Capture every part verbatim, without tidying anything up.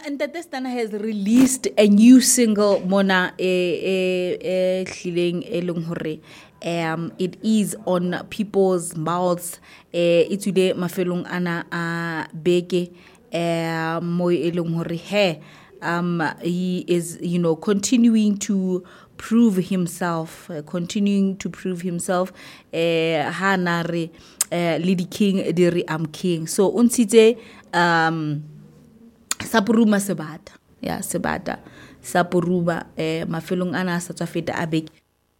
Ntate Stana has released a new single mona e e hlileng e leng hore um it is on people's mouths eh e tswile mafelong ana a beke eh mo e leng hore he um he is you know continuing to prove himself uh, continuing to prove himself eh hanare uh, Lady King diri I'm king. So untshitse um Sapuruma sebata ya sebata Sapuruma eh mafelong ana sa tswa feta a beke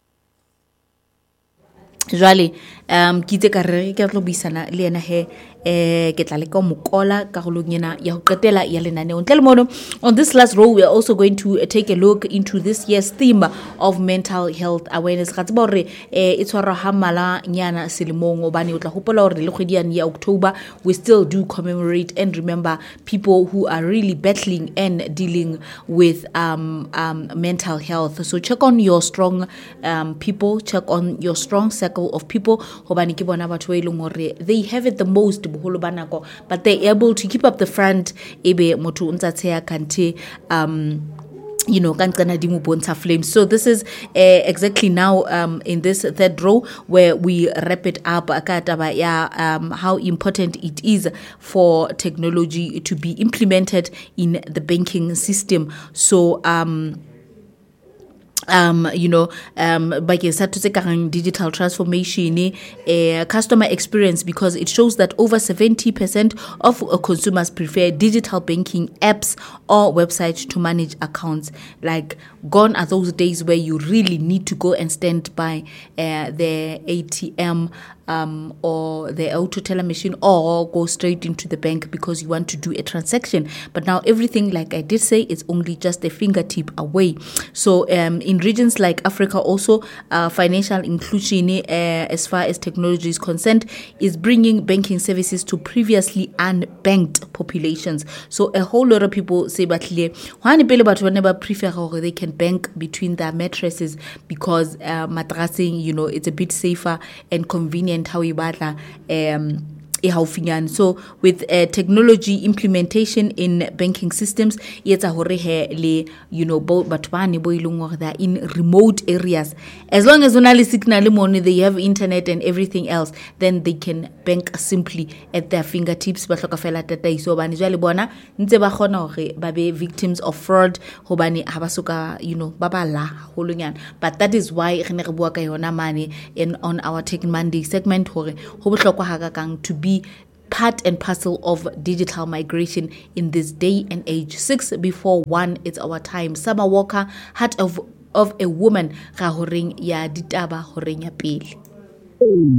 jwale um kitse ka re ke tlo buisana le ena he eh ke tla le ka mokola ka go lonyena ya go qetela ya lenaneo ntle le mono. On this last row we are also going to uh, take a look into this year's theme of mental health awareness ga tseba hore eh e tshwara ha mala nyana selemong obane o tla hopola hore le kgwedi ya October we still do commemorate and remember people who are really battling and dealing with um um mental health. So check on your strong um people, check on your strong circle of people hobane ke bona batho ba ileng hore they have it the most boholo ba nako, but they're able to keep up the front ebe motho ntsa tsaya kante um you know kankana di mo bontsha flames. So this is uh, exactly now um in this third row where we wrap it up ka taba ya um how important it is for technology to be implemented in the banking system. So um um you know um by digital transformation uh, customer experience, because it shows that over seventy percent of uh, consumers prefer digital banking apps or websites to manage accounts. Like gone are those days where you really need to go and stand by uh, the A T M um or the auto teller machine or go straight into the bank because you want to do a transaction. But now everything, like I did say, is only just a fingertip away. So um in regions like Africa also uh, financial inclusion uh, as far as technology is concerned is bringing banking services to previously unbanked populations. So a whole lot of people say but never prefer how they can bank between their mattresses because uh, matrasing, you know, it's a bit safer and convenient how you batla um so with uh, technology implementation in banking systems yetsa hore he le you know bo batwane bo ileng hore they are in remote areas, as long as only signal money they have internet and everything else, then they can bank simply at their fingertips. Ba hloka fela data iso bane jwale bona ntse ba khona hore ba be victims of fraud hobane ha ba soka you know ba ba la holonyana. But that is why re ne re bua ka yona mane in on our Tech Monday segment hore ho bohlokwa ha ka kang to be part and parcel of digital migration in this day and age. Six before one, it's our time. Summer Walker, Heart of of a Woman, ga horeng ya ditaba horeng ya pele.